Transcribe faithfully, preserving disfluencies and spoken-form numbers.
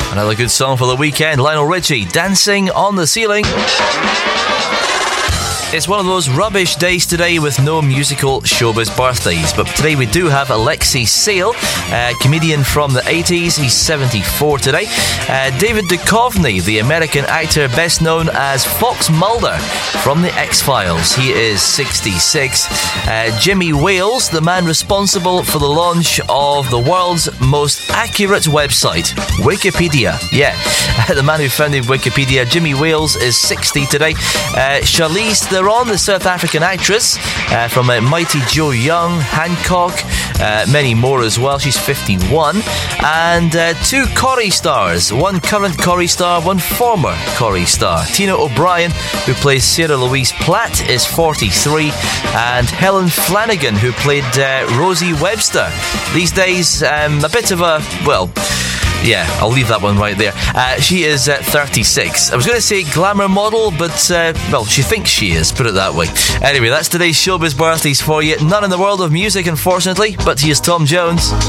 Another good song for the weekend. Lionel Richie, Dancing on the Ceiling. It's one of those rubbish days today with no musical showbiz birthdays, but today we do have Alexei Sayle, a comedian from the eighties. He's seventy-four today. Uh, David Duchovny, the American actor best known as Fox Mulder from The X-Files. He is sixty-six. Uh, Jimmy Wales, the man responsible for the launch of the world's most accurate website, Wikipedia. Yeah, the man who founded Wikipedia, Jimmy Wales, is sixty today. Uh, Charlize Theron, the South African actress uh, from uh, Mighty Joe Young, Hancock, uh, many more as well. She's fifty-one. And uh, two Corrie stars, one current Corrie star, one former Corrie star. Tina O'Brien, who plays Sarah Louise Platt, is forty-three. And Helen Flanagan, who played uh, Rosie Webster. These days, um, a bit of a, well... yeah, I'll leave that one right there. Uh, she is uh, thirty-six. I was going to say glamour model, but, uh, well, she thinks she is, put it that way. Anyway, that's today's showbiz birthdays for you. None in the world of music, unfortunately, but here's Tom Jones.